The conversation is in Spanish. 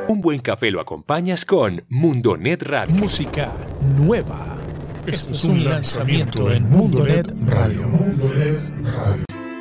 Un buen café lo acompañas con Mundonet Radio. Música nueva. Esto es un lanzamiento en Mundonet Radio.